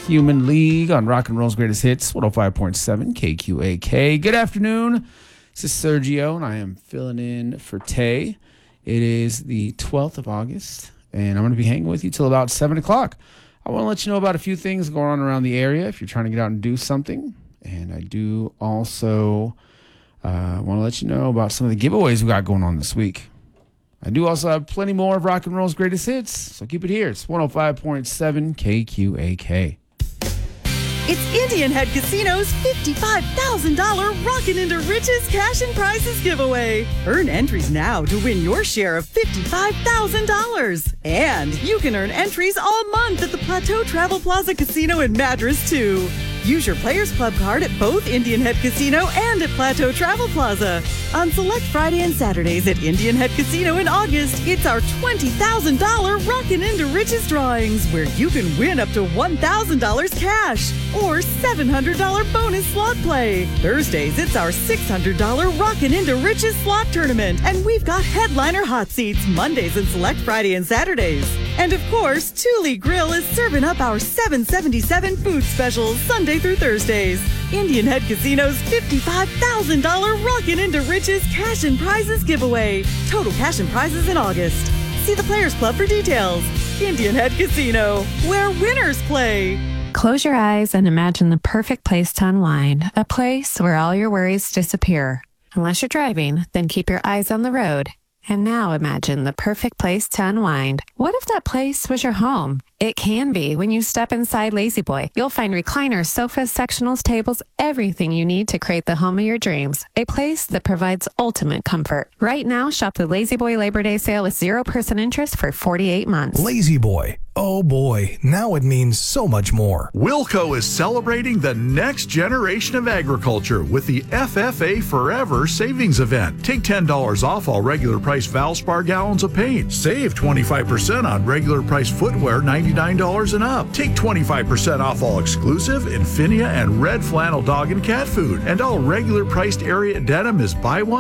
Human League on Rock and Roll's Greatest Hits, 105.7 KQAK. Good afternoon. This is Sergio, and I am filling in for Tay. It is the 12th of August, and I'm going to be hanging with you till about 7 o'clock. I want to let you know about a few things going on around the area if you're trying to get out and do something. And I do also want to let you know about some of the giveaways we got going on this week. I do also have plenty more of Rock and Roll's Greatest Hits, so keep it here. It's 105.7 KQAK. It's Indian Head Casino's $55,000 Rockin' into Riches Cash and Prizes giveaway. Earn entries now to win your share of $55,000. And you can earn entries all month at the Plateau Travel Plaza Casino in Madras, too. Use your Players Club card at both Indian Head Casino and at Plateau Travel Plaza. On select Friday and Saturdays at Indian Head Casino in August, it's our $20,000 Rockin' into Riches drawings, where you can win up to $1,000 cash or $700 bonus slot play. Thursdays, it's our $600 Rockin' into Riches slot tournament, and we've got headliner hot seats Mondays and select Friday and Saturdays. And of course, Thule Grill is serving up our $7.77 food specials Sunday through Thursdays. Indian Head Casino's $55,000 Rockin' into Riches Cash and Prizes giveaway. Total cash and prizes in August. See the Players Club for details. Indian Head Casino, where winners play. Close your eyes and imagine the perfect place to unwind, a place where all your worries disappear. Unless you're driving, then keep your eyes on the road. And now imagine the perfect place to unwind. What if that place was your home? It can be when you step inside La-Z-Boy. You'll find recliners, sofas, sectionals, tables, everything you need to create the home of your dreams. A place that provides ultimate comfort. Right now, shop the La-Z-Boy Labor Day sale with 0% interest for 48 months. La-Z-Boy. Oh boy, now it means so much more. Wilco is celebrating the next generation of agriculture with the FFA Forever Savings Event. Take $10 off all regular price Valspar gallons of paint. Save 25% on regular price footwear, $99 and up. Take 25% off all exclusive, Infinia, and red flannel dog and cat food. And all regular priced Ariat denim is buy one,